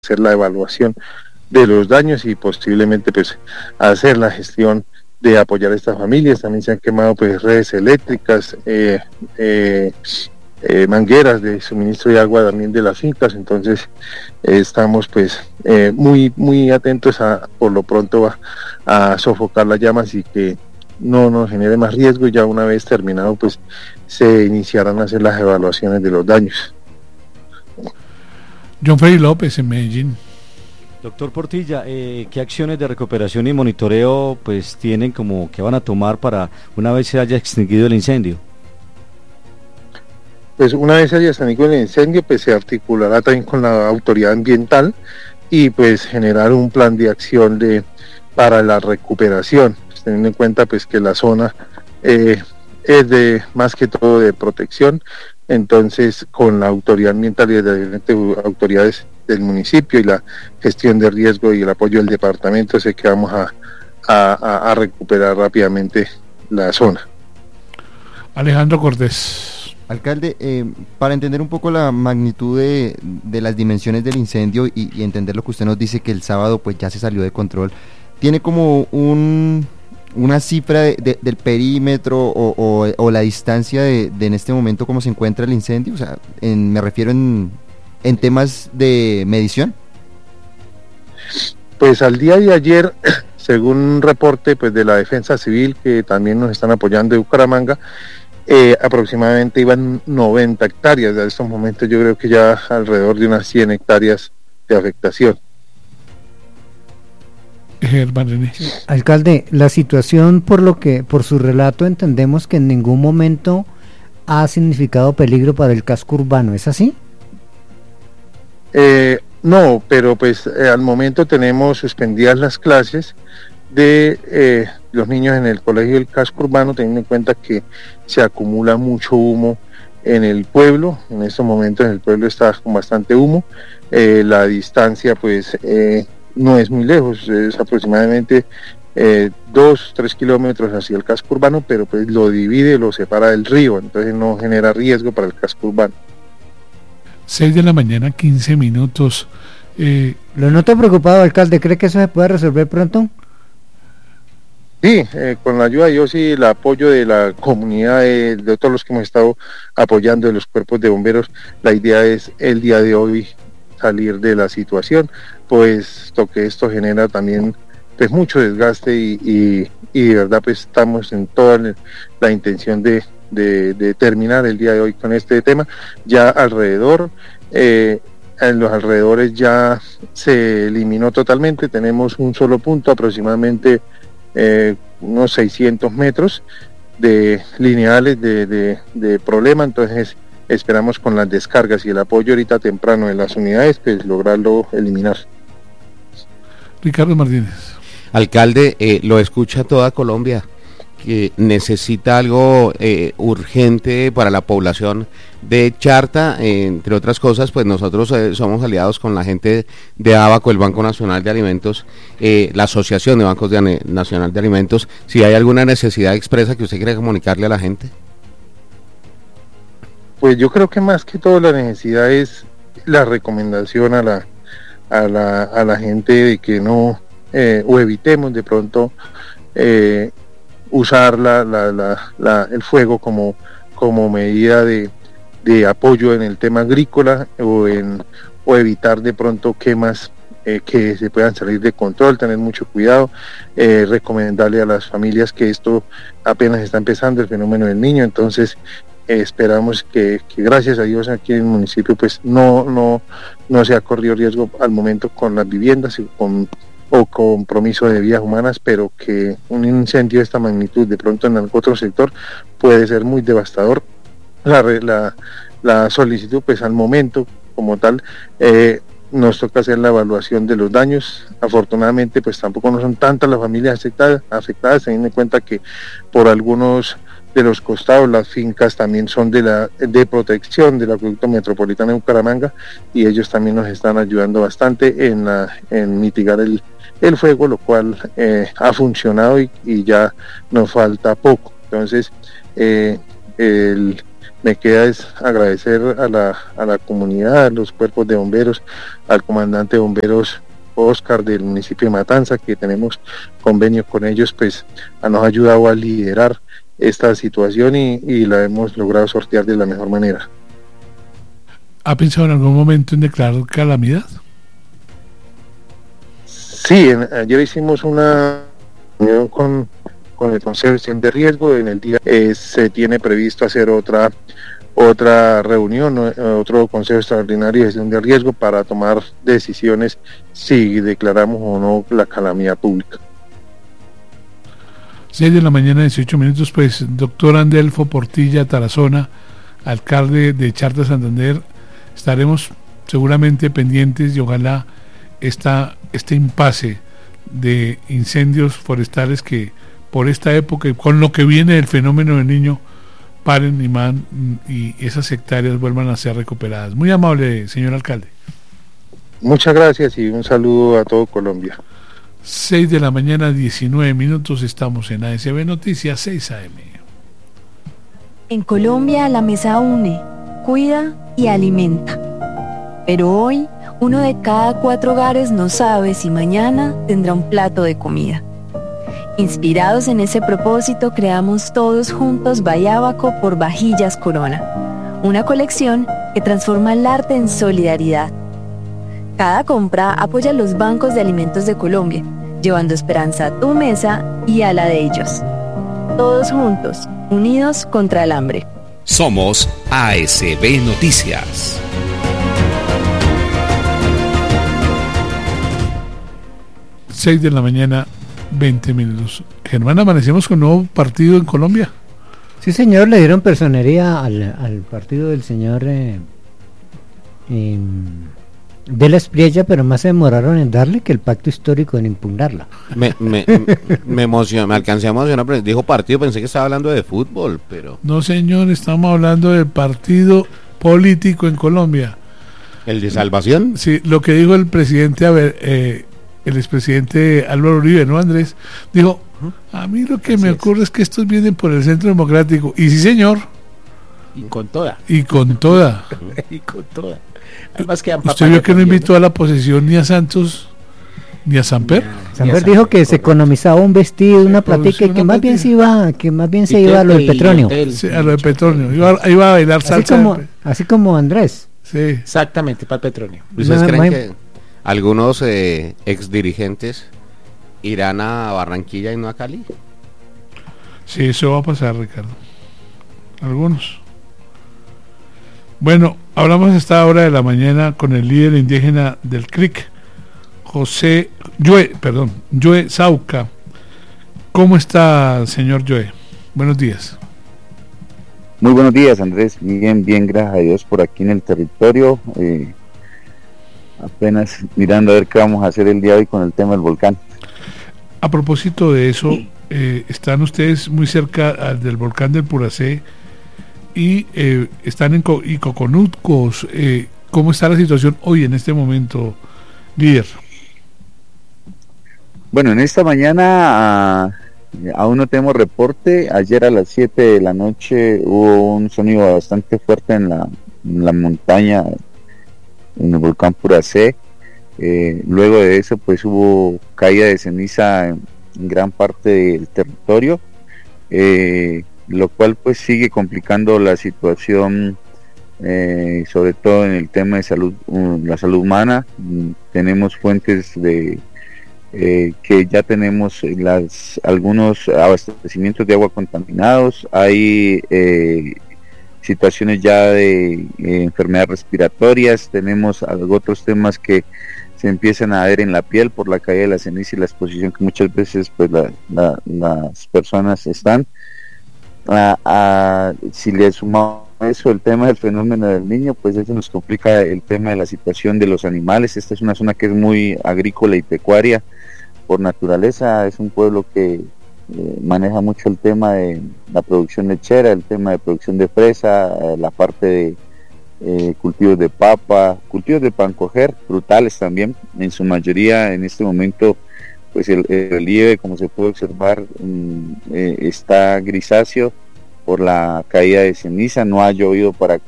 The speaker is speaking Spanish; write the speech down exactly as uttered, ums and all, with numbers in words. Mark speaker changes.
Speaker 1: hacer la evaluación de los daños y posiblemente pues hacer la gestión de apoyar a estas familias. También se han quemado pues redes eléctricas, eh, eh, eh, mangueras de suministro de agua también de las fincas. Entonces eh, estamos pues eh, muy muy atentos a por lo pronto a, a sofocar las llamas y que no nos genere más riesgo. Ya una vez terminado pues se iniciarán a hacer las evaluaciones de los daños.
Speaker 2: John Freddy López en Medellín.
Speaker 3: Doctor Portilla, eh, ¿qué acciones de recuperación y monitoreo pues tienen como que van a tomar para una vez se haya extinguido el incendio?
Speaker 1: Pues una vez se haya extinguido el incendio, pues se articulará también con la autoridad ambiental y pues generar un plan de acción de para la recuperación, pues, teniendo en cuenta pues que la zona eh, es de más que todo de protección. Entonces con la autoridad ambiental y las diferentes autoridades del municipio y la gestión de riesgo y el apoyo del departamento, sé que vamos a, a, a recuperar rápidamente la zona.
Speaker 2: Alejandro Cortés.
Speaker 4: Alcalde, eh, para entender un poco la magnitud de, de las dimensiones del incendio y, y entender lo que usted nos dice que el sábado pues ya se salió de control, ¿tiene como un una cifra de, de, del perímetro o, o, o la distancia de, de en este momento cómo se encuentra el incendio? O sea, en, me refiero en, en temas de medición.
Speaker 1: Pues al día de ayer, según un reporte pues de la Defensa Civil, que también nos están apoyando de Bucaramanga, eh, aproximadamente iban noventa hectáreas. En estos momentos yo creo que ya alrededor de unas cien hectáreas de afectación.
Speaker 5: Alcalde, la situación, por lo que por su relato entendemos que en ningún momento ha significado peligro para el casco urbano, ¿es así?
Speaker 1: Eh, no, pero pues eh, al momento tenemos suspendidas las clases de eh, los niños en el colegio del casco urbano, teniendo en cuenta que se acumula mucho humo en el pueblo. En estos momentos en el pueblo está con bastante humo, eh, la distancia pues eh, no es muy lejos, es aproximadamente eh, dos, tres kilómetros hacia el casco urbano, pero pues lo divide, lo separa del río, entonces no genera riesgo para el casco urbano.
Speaker 2: seis de la mañana, quince minutos. Eh...
Speaker 5: ¿Lo noto preocupado, alcalde? ¿Cree que eso se puede resolver pronto?
Speaker 1: Sí, eh, con la ayuda de Dios y el apoyo de la comunidad, de, de todos los que hemos estado apoyando, de los cuerpos de bomberos, la idea es el día de hoy salir de la situación, puesto que esto genera también pues mucho desgaste y, y, y de verdad pues estamos en toda la intención de, de, de terminar el día de hoy con este tema. Ya alrededor, eh, en los alrededores ya se eliminó totalmente, tenemos un solo punto, aproximadamente eh, unos seiscientos metros de lineales de, de, de problema, entonces esperamos con las descargas y el apoyo ahorita temprano de las unidades, pues lograrlo eliminar.
Speaker 2: Ricardo Martínez.
Speaker 6: Alcalde, eh, lo escucha toda Colombia, que necesita algo eh, urgente para la población de Charta, eh, entre otras cosas, pues nosotros eh, somos aliados con la gente de Abaco, el Banco Nacional de Alimentos, eh, la Asociación de Bancos de, Nacional de Alimentos, si hay alguna necesidad expresa que usted quiera comunicarle a la gente.
Speaker 1: Pues yo creo que más que todo la necesidad es la recomendación a la a la, a la gente de que no eh, o evitemos de pronto eh, usar la, la, la, la, el fuego como, como medida de, de apoyo en el tema agrícola o, en, o evitar de pronto quemas eh, que se puedan salir de control, tener mucho cuidado, eh, recomendarle a las familias que esto apenas está empezando, el fenómeno del niño, entonces Eh, esperamos que, que gracias a Dios aquí en el municipio pues no no no se ha corrido riesgo al momento con las viviendas y con, o compromiso de vidas humanas, pero que un incendio de esta magnitud de pronto en algún otro sector puede ser muy devastador. La, la, la solicitud pues al momento como tal eh, nos toca hacer la evaluación de los daños. Afortunadamente pues tampoco no son tantas las familias afectadas, afectadas teniendo en cuenta que por algunos de los costados las fincas también son de la de protección del acueducto metropolitano de Bucaramanga y ellos también nos están ayudando bastante en, la, en mitigar el, el fuego, lo cual eh, ha funcionado y, y ya nos falta poco. Entonces eh, el, me queda es agradecer a la, a la comunidad, a los cuerpos de bomberos, al comandante de bomberos Oscar del municipio de Matanza, que tenemos convenio con ellos, pues nos ha ayudado a liderar esta situación y, y la hemos logrado sortear de la mejor manera.
Speaker 2: ¿Ha pensado en algún momento en declarar calamidad?
Speaker 1: Sí, en, ayer hicimos una reunión con, con el Consejo de Gestión de Riesgo. En el día eh, se tiene previsto hacer otra otra reunión, otro Consejo Extraordinario de Gestión de Riesgo para tomar decisiones si declaramos o no la calamidad pública.
Speaker 2: seis de la mañana, dieciocho minutos, pues doctor Andelfo Portilla Tarazona, alcalde de Charta Santander, estaremos seguramente pendientes y ojalá esta, este impasse de incendios forestales que por esta época y con lo que viene del fenómeno del Niño paren y, man, y esas hectáreas vuelvan a ser recuperadas. Muy amable, señor alcalde.
Speaker 1: Muchas gracias y un saludo a todo Colombia.
Speaker 2: seis de la mañana, diecinueve minutos, estamos en A S B Noticias seis A M.
Speaker 7: En Colombia la mesa une, cuida y alimenta. Pero hoy, uno de cada cuatro hogares no sabe si mañana tendrá un plato de comida. Inspirados en ese propósito, creamos todos juntos Bayábaco por Vajillas Corona, una colección que transforma el arte en solidaridad. Cada compra apoya los bancos de alimentos de Colombia, llevando esperanza a tu mesa y a la de ellos. Todos juntos, unidos contra el hambre.
Speaker 8: Somos A S B Noticias.
Speaker 2: seis de la mañana, veinte minutos. Germán, amanecemos con un nuevo partido en Colombia.
Speaker 5: Sí, señor, le dieron personería al, al partido del señor eh, eh, de la Espriella, pero más se demoraron en darle que el pacto histórico en impugnarla.
Speaker 6: Me, me, me emocionó, me alcancé a emocionar, pero dijo partido, pensé que estaba hablando de fútbol, pero...
Speaker 2: No, señor, estamos hablando del partido político en Colombia.
Speaker 6: ¿El de Salvación?
Speaker 2: Sí, lo que dijo el presidente, a ver, eh, el expresidente Álvaro Uribe, ¿no, Andrés? Dijo, a mí lo que Así me es. ocurre es que estos vienen por el Centro Democrático. Y sí, señor.
Speaker 9: Y con toda.
Speaker 2: Y con toda.
Speaker 9: y con toda. Además que
Speaker 2: ¿Usted vio que no invitó a la posesión ni a Santos ni a Samper?
Speaker 5: Samper dijo que se economizaba un vestido, una platica, y que más bien se iba, que más bien se iba a lo del petróleo.
Speaker 2: Sí, a lo del petróleo. Iba, iba a bailar salsa.
Speaker 5: Así como, así como Andrés.
Speaker 2: Sí.
Speaker 9: Exactamente, para el petróleo.
Speaker 6: ¿Ustedes creen que algunos eh, ex dirigentes irán a Barranquilla y no a Cali?
Speaker 2: Sí, eso va a pasar, Ricardo. Algunos. Bueno, hablamos a esta hora de la mañana con el líder indígena del C R I C, José Joe, perdón, Joe Sauca. ¿Cómo está, señor Joe? Buenos días.
Speaker 10: Muy buenos días, Andrés. Bien, bien, gracias a Dios por aquí en el territorio. Eh, apenas mirando a ver qué vamos a hacer el día de hoy con el tema del volcán.
Speaker 2: A propósito de eso, eh, están ustedes muy cerca del volcán del Puracé y eh, están en Co- y Coconucos. Eh, ¿Cómo está la situación hoy en este momento, líder?
Speaker 10: Bueno, en esta mañana uh, aún no tenemos reporte. Ayer a las siete de la noche hubo un sonido bastante fuerte en la, en la montaña, en el volcán Puracé. Eh, luego de eso pues hubo caída de ceniza en, en gran parte del territorio, eh, lo cual pues sigue complicando la situación, eh, sobre todo en el tema de salud, uh, la salud humana. Mm, tenemos fuentes de eh, que ya tenemos las algunos abastecimientos de agua contaminados, hay eh, situaciones ya de eh, enfermedades respiratorias, tenemos algo, otros temas que se empiezan a ver en la piel por la caída de la ceniza y la exposición que muchas veces pues la, la, las personas están. A, a, si le sumamos eso el tema del fenómeno del Niño, pues eso nos complica el tema de la situación de los animales. Esta es una zona que es muy agrícola y pecuaria por naturaleza, es un pueblo que eh, maneja mucho el tema de la producción lechera, el tema de producción de fresa, eh, la parte de Eh, cultivos de papa, cultivos de pan coger, frutales también, en su mayoría en este momento pues el, el relieve, como se puede observar, mm, eh, está grisáceo por la caída de ceniza. No ha llovido por acá